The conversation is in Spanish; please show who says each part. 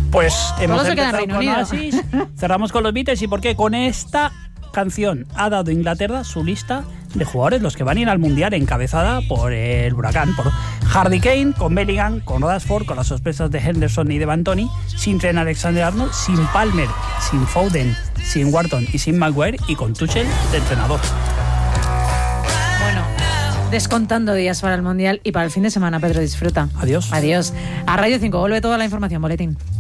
Speaker 1: Pues hemos
Speaker 2: se queda en
Speaker 1: empezado
Speaker 2: Reino
Speaker 1: con
Speaker 2: Unido.
Speaker 1: Oasis, cerramos con los Beatles. ¿Y por qué? Con esta canción ha dado Inglaterra su lista de jugadores, los que van a ir al Mundial, encabezada por el Huracán, por Harry Kane, con Bellingham, con Rashford, con las sorpresas de Henderson y de Bantoni, sin Trent Alexander-Arnold, sin Palmer, sin Foden, sin Wharton y sin Maguire, y con Tuchel de entrenador.
Speaker 2: Bueno, descontando días para el Mundial y para el fin de semana, Pedro, disfruta.
Speaker 1: Adiós.
Speaker 2: Adiós. A Radio 5 vuelve toda la información, boletín.